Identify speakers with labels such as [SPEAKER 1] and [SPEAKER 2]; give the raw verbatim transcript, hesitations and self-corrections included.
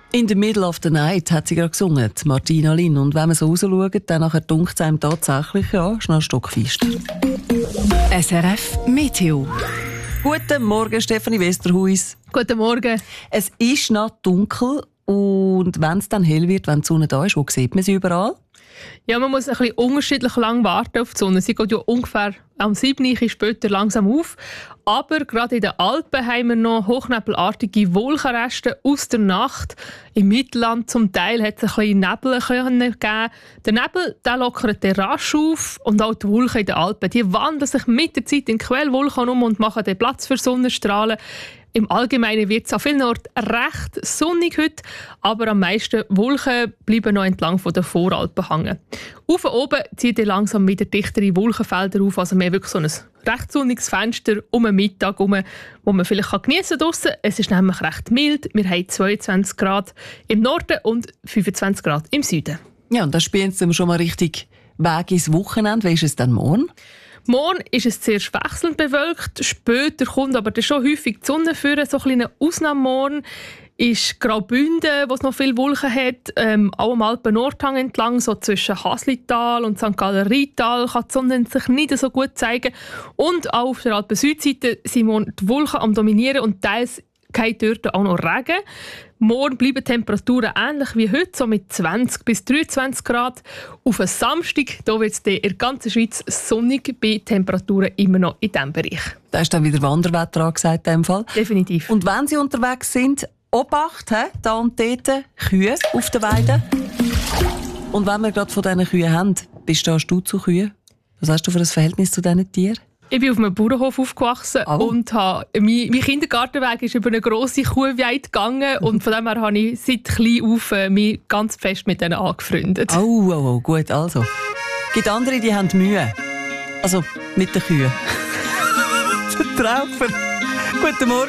[SPEAKER 1] In the middle of the night hat sie gerade gesungen, Martina Lin. Und wenn man so rausschaut, dann nachher dunkt es einem tatsächlich, ja, ist noch ein Stück fest.
[SPEAKER 2] S R F Meteo.
[SPEAKER 1] Guten Morgen, Stefanie Westerhuis.
[SPEAKER 3] Guten Morgen.
[SPEAKER 1] Es ist noch dunkel und wenn es dann hell wird, wenn die Sonne da ist, wo sieht man sie überall?
[SPEAKER 3] Ja, man muss ein bisschen unterschiedlich lang warten auf die Sonne. Sie geht ja ungefähr am sieben Uhr später langsam auf. Aber gerade in den Alpen haben wir noch hochnebelartige Wolkenreste aus der Nacht. Im Mittelland zum Teil hat es ein bisschen Nebel gegeben. Der Nebel der lockert den rasch auf und auch die Wolken in den Alpen. Die wandeln sich mit der Zeit in Quellwolken um und machen den Platz für Sonnenstrahlen. Im Allgemeinen wird es an vielen Orten recht sonnig heute, aber am meisten Wolken bleiben noch entlang von den Voralpen hängen. Auf und oben zieht langsam wieder dichtere Wolkenfelder auf, also mehr wirklich so ein recht sonniges Fenster um den Mittag herum, wo man vielleicht geniessen kann draussen. Es ist nämlich recht mild. Wir haben zweiundzwanzig Grad im Norden und fünfundzwanzig Grad im Süden.
[SPEAKER 1] Ja, und das spielt schon mal richtig Weg ins Wochenende. Wie ist es dann morgen?
[SPEAKER 3] Morgen ist es zuerst wechselnd bewölkt, später kommt aber dann schon häufig die Sonne führen. So ein kleiner Ausnahmemorgen ist Graubünden, wo es noch viele Wolken hat, ähm, auch am Alpen-Nordhang entlang, so zwischen Haslital und Sankt Galler-Rheintal, kann die Sonne sich nicht so gut zeigen. Und auch auf der Alpen-Südseite sind morgen die Wolken am Dominieren und teils geht dort auch noch Regen. Morgen bleiben die Temperaturen ähnlich wie heute, so mit zwanzig bis dreiundzwanzig Grad. Auf einen Samstag wird es in der ganzen Schweiz sonnig, bei Temperaturen immer noch in diesem Bereich.
[SPEAKER 1] Da ist dann wieder Wanderwetter angesagt in dem Fall.
[SPEAKER 3] Definitiv.
[SPEAKER 1] Und wenn Sie unterwegs sind, Obacht, he, da und dort, Kühe auf der Weide. Und wenn wir gerade von diesen Kühen haben, bist du zu Kühen? Was hast du für ein Verhältnis zu diesen Tieren?
[SPEAKER 3] Ich bin auf einem Bauernhof aufgewachsen oh. und habe, mein, mein Kindergartenweg ist über eine grosse Kuhweide gegangen und von dem her habe ich seit klein auf äh, mich ganz fest mit denen angefreundet.
[SPEAKER 1] Oh, oh, oh, gut, also. Es gibt andere, die haben Mühe. Also, mit den Kühen. Der Traufer. Guten Morgen.